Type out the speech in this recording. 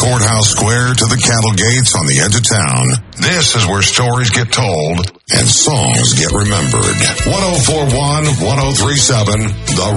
Courthouse Square to the cattle gates on the edge of town. This is where stories get told and songs get remembered. 1041, 1037, The